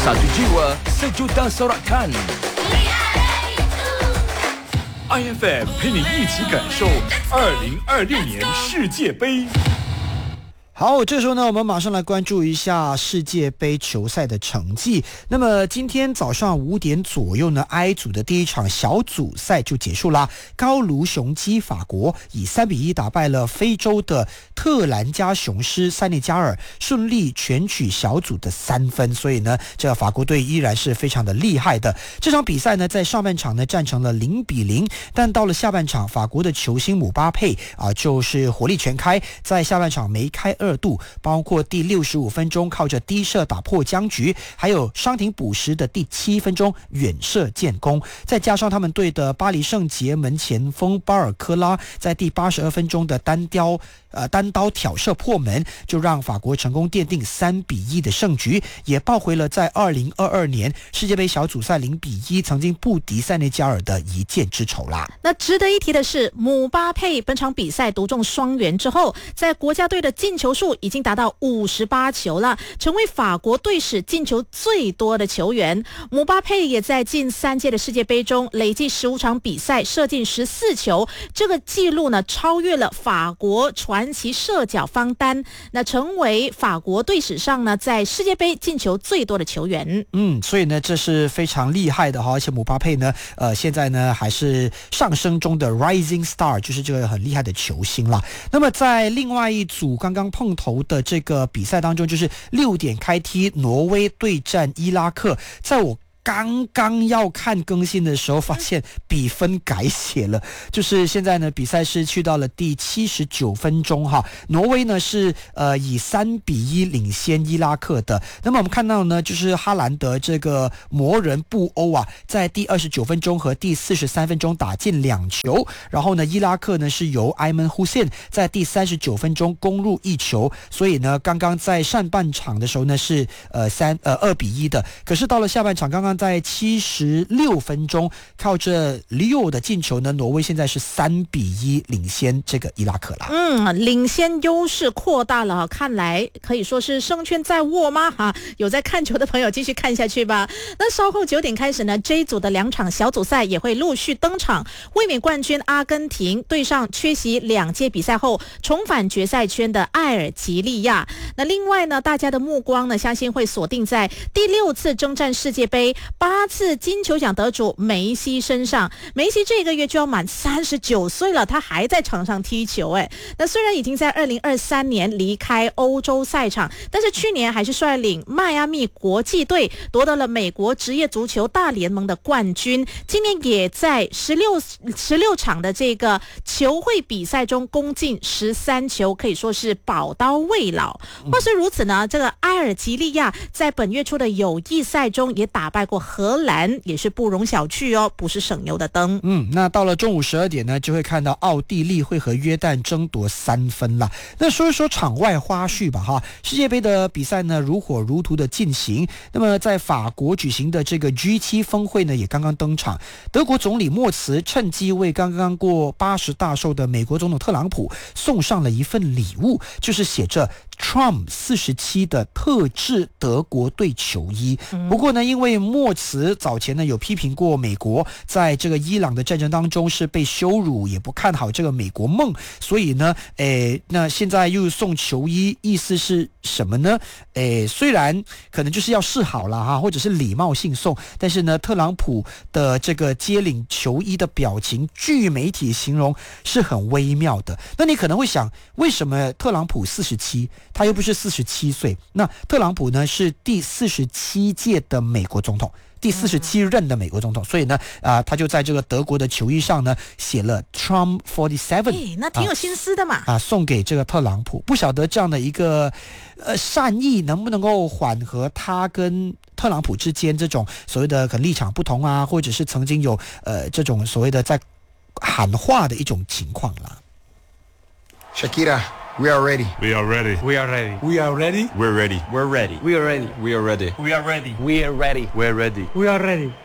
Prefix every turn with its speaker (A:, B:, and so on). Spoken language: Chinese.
A: Satu jiwa, sejuta sorakan. IFM 陪你一起感受2026年世界杯。
B: 好，这时候呢，我们马上来关注一下世界杯球赛的成绩。那么今天早上5点左右呢 ，I 组的第一场小组赛就结束啦。高卢雄鸡法国以3-1打败了非洲的特兰加雄狮塞内加尔，顺利全取小组的3分。所以呢，这个法国队依然是非常的厉害的。这场比赛呢，在上半场呢战成了0-0，但到了下半场，法国的球星姆巴佩就是火力全开，在下半场梅开2度，包括第65分钟靠着低射打破僵局，还有伤停补时的第7分钟远射建功，再加上他们队的巴黎圣杰门前锋巴尔科拉在第82分钟的单刀挑射破门，就让法国成功奠定3-1的胜局，也抱回了在2022年世界杯小组赛0-1曾经不敌塞内加尔的一箭之仇啦。
C: 那值得一提的是，姆巴佩本场比赛独中双元之后，在国家队的进球数已经达到58球了，成为法国队史进球最多的球员。姆巴佩也在近3届的世界杯中累计15场比赛射进14球，这个纪录呢超越了法国传奇射脚方丹，那成为法国队史上呢在世界杯进球最多的球员。
B: 所以呢这是非常厉害的哈，而且姆巴佩呢现在呢还是上升中的 rising star， 就是这个很厉害的球星啦。那么在另外一组刚刚碰头的这个比赛当中，就是6点开踢挪威对战伊拉克，在我刚刚要看更新的时候，发现比分改写了，就是现在呢比赛是去到了第79分钟哈，挪威呢是以3-1领先伊拉克的。那么我们看到呢，就是哈兰德这个魔人布欧在第29分钟和第43分钟打进2球，然后呢伊拉克呢是由埃门胡塞在第39分钟攻入1球，所以呢刚刚在上半场的时候呢是2-1的，可是到了下半场刚刚在76分钟靠着 Leo 的进球呢，挪威现在是3-1领先这个伊拉克啦。
C: 领先优势扩大了，看来可以说是胜券在握吗？有在看球的朋友继续看下去吧。那稍后9点开始呢 ，J 组的2场小组赛也会陆续登场。卫冕冠军阿根廷对上缺席2届比赛后重返决赛圈的埃尔及利亚。那另外呢，大家的目光呢，相信会锁定在第6次征战世界杯8次金球奖得主梅西身上。梅西这个月就要满39岁了，他还在场上踢球。那虽然已经在2023年离开欧洲赛场，但是去年还是率领迈阿密国际队夺得了美国职业足球大联盟的冠军。今年也在16场的这个球会比赛中攻进13球，可以说是宝刀未老。话虽如此呢，这个埃尔及利亚在本月初的友谊赛中也打败过荷兰，也是不容小觑哦，不是省油的灯。
B: 那到了中午12点呢，就会看到奥地利会和约旦争夺3分了。那说一说场外花絮吧哈，世界杯的比赛呢如火如荼的进行。那么在法国举行的这个 G7 峰会呢也刚刚登场，德国总理默茨趁机为刚刚过80大寿的美国总统特朗普送上了一份礼物，就是写着 Trump 47的特制德国队球衣。不过呢，因为默茨早前呢有批评过美国在这个伊朗的战争当中是被羞辱，也不看好这个美国梦，所以呢那现在又送球衣，意思是什么呢？虽然可能就是要示好啦哈，或者是礼貌性送，但是呢特朗普的这个接领球衣的表情，据媒体形容是很微妙的。那你可能会想，为什么特朗普47，他又不是47岁？那特朗普呢是第47届的美国总统，第47任的美国总统，所以呢他就在这个德国的球衣上呢写了 Trump 47，
C: 那挺有心思的嘛。
B: 送给这个特朗普。不晓得这样的一个善意能不能够缓和他跟特朗普之间这种所谓的可能立场不同或者是曾经有这种所谓的在喊话的一种情况啦。
D: Shakira，We are ready.
E: We are ready.
D: We are ready.
E: We are ready.
D: We're ready.
E: We're ready.
D: We are ready.
E: We are ready.
D: We are ready.
E: We are ready.
D: We're ready.
E: We're ready.
D: We are ready.